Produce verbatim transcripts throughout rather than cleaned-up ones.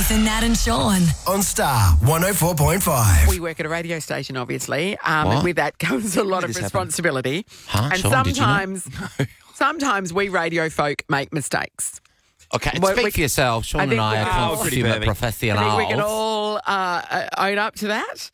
Nathan, Nat and Sean. On Star one oh four point five. We work at a radio station, obviously, um, What? and with that comes a lot of this responsibility. Huh, and Sean, did you know? sometimes, sometimes we radio folk make mistakes. Okay, Well, speak we- for yourself. Sean I and think I we are can all- consumer I professionals. think we can all uh, uh, own up to that.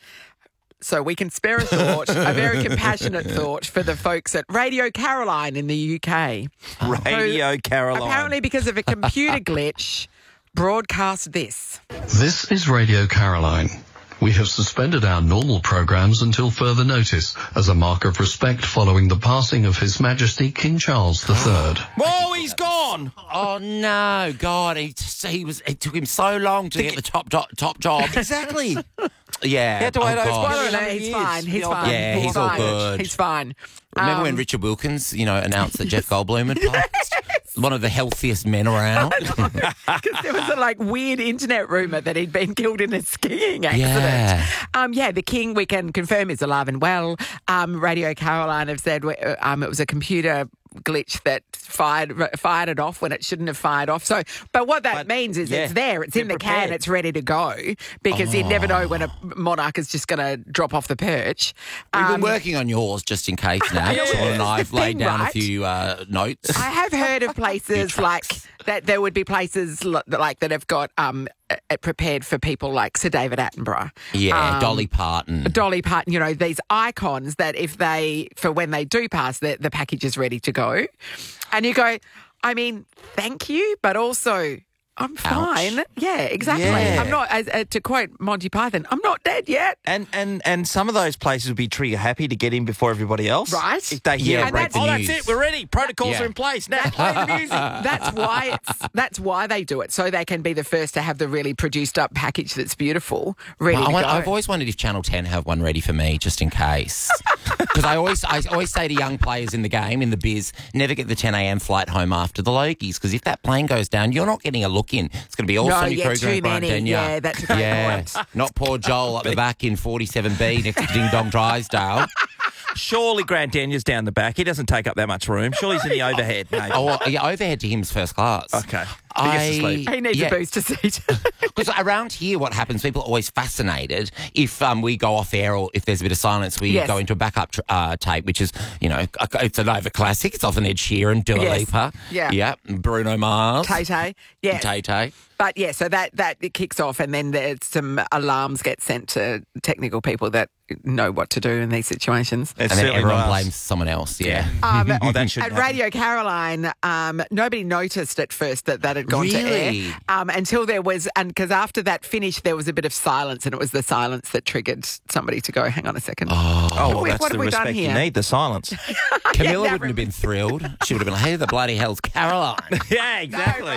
So we can spare a thought, a very compassionate thought for the folks at Radio Caroline in the U K. Radio who Caroline. Apparently, because of a computer glitch, broadcast this. This is Radio Caroline. We have suspended our normal programs until further notice as a mark of respect following the passing of His Majesty King Charles the Third. Whoa, he's gone. Oh no, God! He, he was. It took him so long to get the top top, top job. Exactly. Yeah. He had to wait oh, over- gosh. Well, no, Years. he's fine. He's The old- fine. Yeah, he's all fine. good. He's fine. Remember Um, when Richard Wilkins, you know, announced that Jeff Goldblum had passed? One of the healthiest men around. Because there was a like weird internet rumor that he'd been killed in a skiing accident. Yeah. Um, yeah, the King, we can confirm, is alive and well. Um, Radio Caroline have said uh, um, it was a computer glitch that fired fired it off when it shouldn't have fired off. So, but what that But, means is yeah, it's there, it's be in the prepared. can, it's ready to go, because you never know when a monarch is just going to drop off the perch. We've been Um, working on yours just in case now. Yeah, Sean and I have the laid thing, down a right? few uh, notes. I have heard of places like that. There would be places li- like that have got um, uh, prepared for people like Sir David Attenborough. Yeah, Um, Dolly Parton. Dolly Parton, you know, these icons that if they, for when they do pass, the, the package is ready to go. And you go, I mean, thank you, but also, I'm fine. Yeah, exactly. Yeah. I'm not, as, uh, to quote Monty Python, I'm not dead yet. And and and some of those places would be trigger happy to get in before everybody else. Right. If they hear Yeah, it, break the oh, news. that's it, we're ready. Protocols Yeah. are in place now. Play the music. That's why it's, that's why they do it, so they can be the first to have the really produced up package that's beautiful, ready Well, I to want, go. I've always wondered if Channel ten have one ready for me, just in case. Because I always, I always say to young players in the game, in the biz, never get the ten a.m. flight home after the Logies. Because if that plane goes down, you're not getting a look in. It's going to be all No, Sonny yeah, Kruger too and Brian many. Denyer. Yeah, that's a great yeah. point. Not poor Joel up the back in forty-seven B next to Ding Dong Drysdale. Surely Grant Denyer's down the back. He doesn't take up that much room. Surely he's in the overhead, mate. Oh, well, yeah, overhead to him is first class. Okay. He gets to sleep. he needs yeah. a booster seat. Because around here, what happens, people are always fascinated if um, we go off air or if there's a bit of silence, we Yes. go into a backup tr- uh, tape, which is, you know, a- it's an over classic. It's often Ed Sheeran, Dua Yes. Lipa. Yeah. Yeah. Bruno Mars. Tay Tay. Yeah. Tay Tay. But yeah, so that, that it kicks off, and then there's some alarms get sent to technical people that know what to do in these situations. It's And then certainly everyone not us. blames someone else. Yeah. Um, Oh, that should at happen. Radio Caroline, um, nobody noticed at first that that had gone to Really? air um, until there was, and because after that finished, there was a bit of silence, and it was the silence that triggered somebody to go, hang on a second. Oh, well, What- that's what the have we done respect you here? need, the silence. Camilla that wouldn't have been thrilled. She would have been like, hey, the bloody hell's Caroline. yeah, exactly.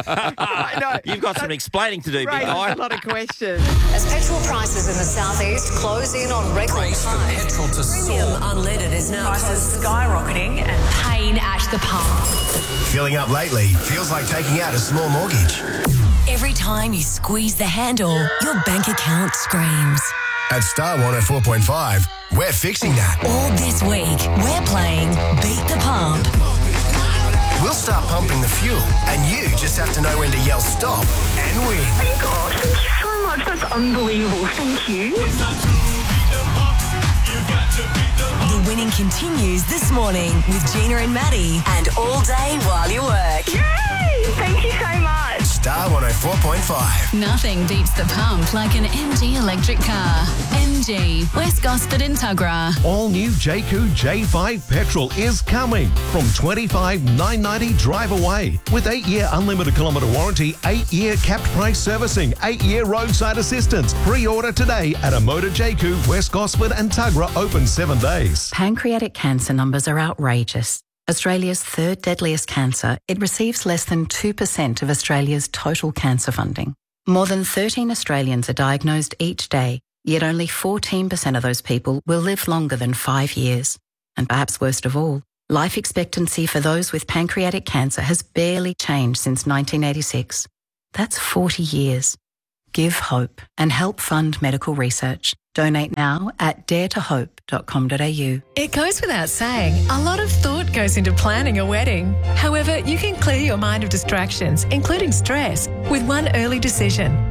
I know. You've got some explaining to do, big Right, guy. a lot of questions. As petrol prices in the southeast close in on record highs, premium unleaded is now prices skyrocketing and pain at the pump. Filling up lately feels like taking out a small mortgage. Every time you squeeze the handle, your bank account screams. At Star one oh four point five, we're fixing that. All this week, we're playing Beat the Pump. We'll start pumping the fuel, and you just have to know when to yell stop and win. Gosh, thank you so much. That's unbelievable. Thank you. The winning continues this morning with Gina and Maddie, and all day while you work. Yay! Thank you so much. Star one oh four point five. Nothing beats the pump like an M G electric car. M G, West Gosford and Tuggerah. All new J Q J five petrol is coming from twenty-five thousand nine hundred ninety drive away with eight-year unlimited kilometre warranty, eight-year capped price servicing, eight-year roadside assistance. Pre-order today at a Motor J Q, West Gosford and Tuggerah, open seven days. Pancreatic cancer numbers are outrageous. Australia's third deadliest cancer, it receives less than two percent of Australia's total cancer funding. More than thirteen Australians are diagnosed each day, yet only fourteen percent of those people will live longer than five years. And perhaps worst of all, life expectancy for those with pancreatic cancer has barely changed since nineteen eighty-six. That's forty years. Give hope and help fund medical research. Donate now at dare to hope dot com dot a u. It goes without saying, a lot of thought goes into planning a wedding. However, you can clear your mind of distractions, including stress, with one early decision.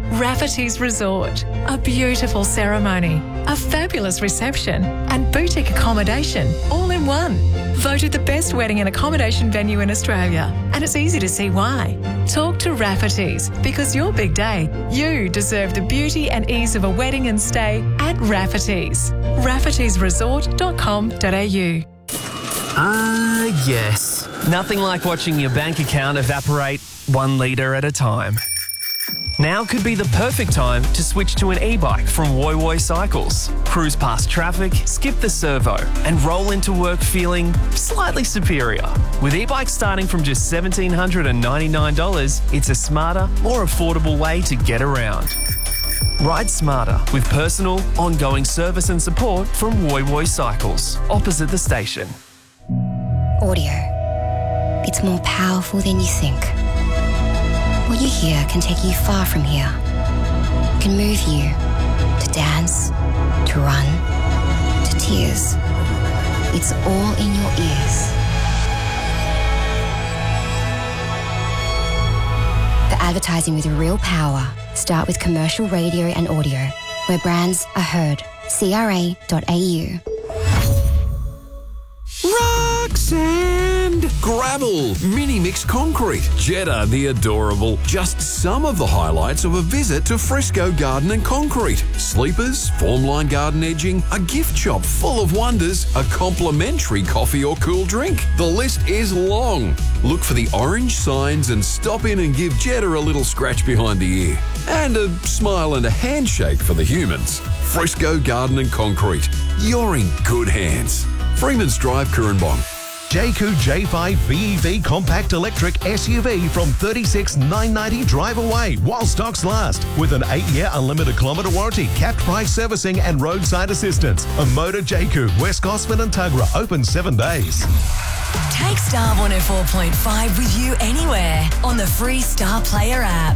Rafferty's Resort. A beautiful ceremony, a fabulous reception, and boutique accommodation all in one. Voted the best wedding and accommodation venue in Australia, and it's easy to see why. Talk to Rafferty's, because your big day, you deserve the beauty and ease of a wedding and stay at Rafferty's. raffertys resort dot com dot a u. Ah, uh, yes. Nothing like watching your bank account evaporate one litre at a time. Now could be the perfect time to switch to an e-bike from Woy Woy Cycles. Cruise past traffic, skip the servo, and roll into work feeling slightly superior. With e-bikes starting from just one thousand seven hundred ninety-nine dollars, it's a smarter, more affordable way to get around. Ride smarter with personal, ongoing service and support from Woy Woy Cycles, opposite the station. Audio. It's more powerful than you think. What you hear can take you far from here. It can move you to dance, to run, to tears. It's all in your ears. For advertising with real power, start with commercial radio and audio, where brands are heard. C R A dot A U. Rock sand, gravel, mini mix concrete, Jetta the adorable. Just some of the highlights of a visit to Frisco Garden and Concrete. Sleepers, formline garden edging, a gift shop full of wonders, a complimentary coffee or cool drink. The list is long. Look for the orange signs and stop in and give Jetta a little scratch behind the ear. And a smile and a handshake for the humans. Frisco Garden and Concrete. You're in good hands. Freeman's Drive, Currumbong. Jayco J five B E V Compact Electric S U V from thirty-six thousand nine hundred ninety drive away while stocks last. With an eight-year unlimited kilometre warranty, capped price servicing and roadside assistance. A Motor Jayco, West Gosford and Tuggerah, open seven days. Take Star one oh four point five with you anywhere on the free Star Player app.